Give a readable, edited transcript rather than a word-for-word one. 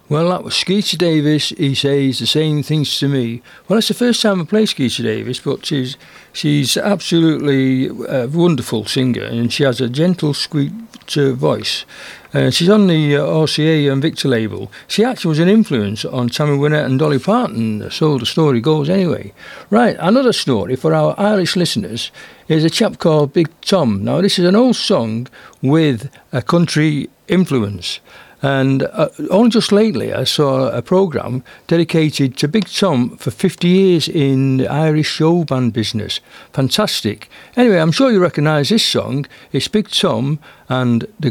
Well, that was Skeeter Davis. He says the same things to me. Well, it's the first time I play Skeeter Davis, but she's absolutely a wonderful singer, and she has a gentle, sweet voice. She's on the RCA and Victor label. She actually was an influence on Tammy Wynette and Dolly Parton, so the story goes anyway. Right, another story for our Irish listeners is a chap called Big Tom. Now, this is an old song with a country influence. And only just lately I saw a programme dedicated to Big Tom for 50 years in the Irish show band business. Fantastic. Anyway, I'm sure you recognise this song. It's Big Tom and the